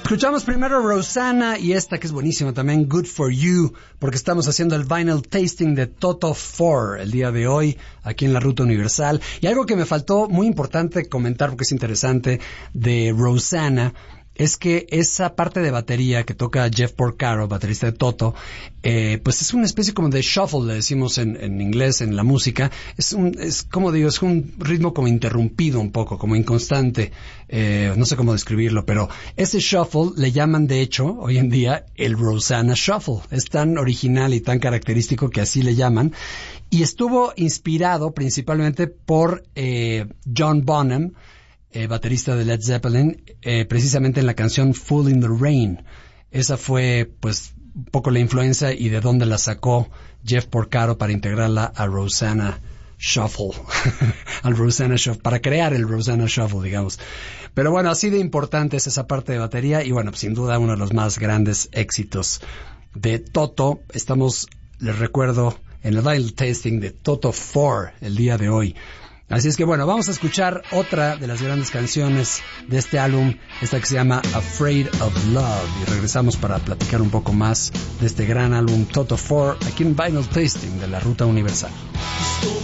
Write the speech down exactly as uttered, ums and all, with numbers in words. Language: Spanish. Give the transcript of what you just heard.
Escuchamos primero Rosanna y esta que es buenísima también, Good For You, porque estamos haciendo el vinyl tasting de Toto four el día de hoy, aquí en la Ruta Universal. Y algo que me faltó muy importante comentar, porque es interesante, de Rosanna, es que esa parte de batería que toca Jeff Porcaro, baterista de Toto, eh, pues es una especie como de shuffle, le decimos en, en inglés, en la música. Es un, es como digo, es un ritmo como interrumpido un poco, como inconstante. Eh, no sé cómo describirlo, pero ese shuffle le llaman, de hecho, hoy en día, el Rosanna Shuffle. Es tan original y tan característico que así le llaman. Y estuvo inspirado principalmente por eh, John Bonham, Eh, baterista de Led Zeppelin, eh, precisamente en la canción Fool in the Rain. Esa fue, pues, un poco la influencia y de dónde la sacó Jeff Porcaro para integrarla a Rosanna Shuffle, al Rosanna Shuffle, para crear el Rosanna Shuffle, digamos. Pero bueno, así de importante es esa parte de batería y bueno, sin duda uno de los más grandes éxitos de Toto. Estamos, les recuerdo, en el vinyl tasting de Toto four el día de hoy. Así es que bueno, vamos a escuchar otra de las grandes canciones de este álbum, esta que se llama Afraid of Love, y regresamos para platicar un poco más de este gran álbum Toto four aquí en Vinyl Tasting de la Ruta Universal.